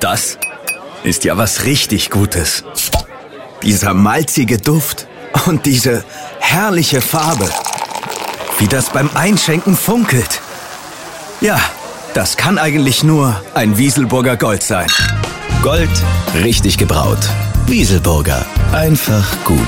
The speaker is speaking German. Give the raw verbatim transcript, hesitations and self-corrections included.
Das ist ja was richtig Gutes. Dieser malzige Duft und diese herrliche Farbe. Wie das beim Einschenken funkelt. Ja, das kann eigentlich nur ein Wieselburger Gold sein. Gold, richtig gebraut. Wieselburger. Einfach gut.